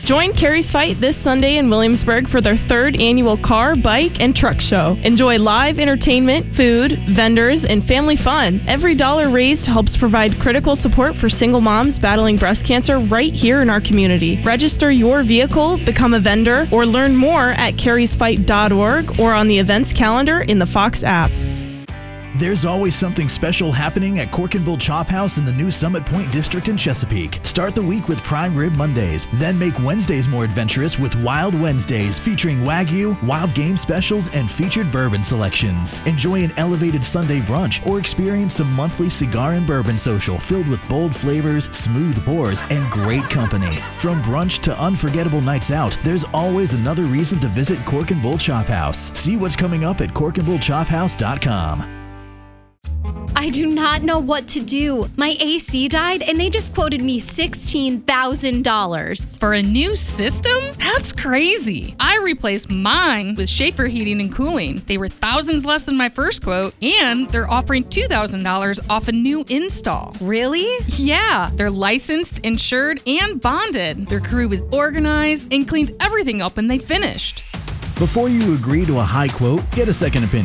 Join Carrie's Fight this Sunday in Williamsburg for their 3rd annual car, bike, and truck show. Enjoy live entertainment, food, vendors, and family fun. Every dollar raised helps provide critical support for single moms battling breast cancer right here in our community. Register your vehicle, become a vendor, or learn more at carriesfight.org or on the events calendar in the Fox app. There's always something special happening at Cork and Bull Chop House in the new Summit Point District in Chesapeake. Start the week with Prime Rib Mondays, then make Wednesdays more adventurous with Wild Wednesdays featuring Wagyu, wild game specials, and featured bourbon selections. Enjoy an elevated Sunday brunch or experience some monthly cigar and bourbon social filled with bold flavors, smooth pours, and great company. From brunch to unforgettable nights out, there's always another reason to visit Cork and Bull Chop House. See what's coming up at corkandbullchophouse.com. I do not know what to do. My AC died and they just quoted me $16,000. For a new system? That's crazy. I replaced mine with Schaefer Heating and Cooling. They were thousands less than my first quote, and they're offering $2,000 off a new install. Really? Yeah, they're licensed, insured, and bonded. Their crew was organized and cleaned everything up when they finished. Before you agree to a high quote, get a second opinion.